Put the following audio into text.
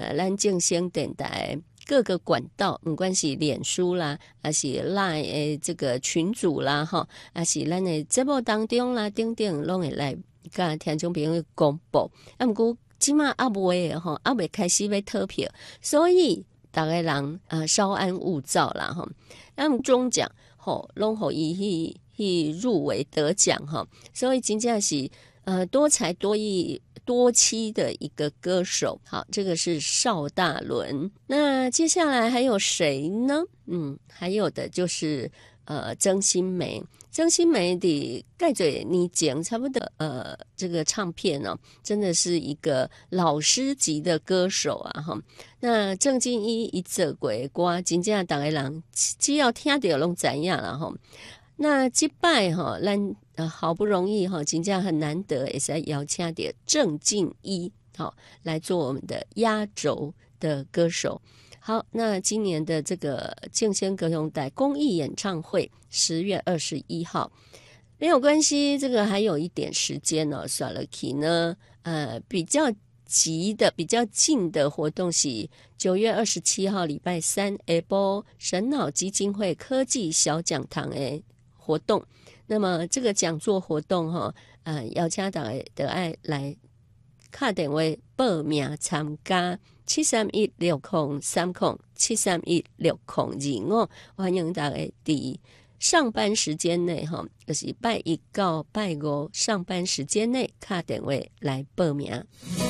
咱正声电台各个管道，不管是脸书啦，还是 LINE 的这个群组啦，哈，还是咱的节目当中啦，等等拢会来甲听众朋友公布。不过即马还未吼，还未开始要投票，所以大家人稍安勿躁啦吼。中奖吼，拢互伊去入围得奖哈，所以真正是多才多艺多妻的一个歌手。好，这个是邵大伦。那接下来还有谁呢？还有的就是曾心梅。曾心梅的盖嘴你讲差不多这个唱片哦，真的是一个老师级的歌手啊哈。那郑敬一做过的歌，真正大家人只要听到拢知影啦哈。那这摆哈，咱好不容易哈，真正很难得，也是邀请到郑敬一好来做我们的压轴的歌手。好，那今年的这个静仙歌咏带公益演唱会10月21号，没有关系，这个还有一点时间哦。算了去呢，比较急的、比较近的活动是9月27号礼拜三下晡神脑基金会科技小讲堂的活动。那么这个讲座活动哈，邀请大家就爱来打电话报名参加7316030，7316025，欢迎大家伫上班时间内哈，就是拜一到拜五上班时间内打电话来报名。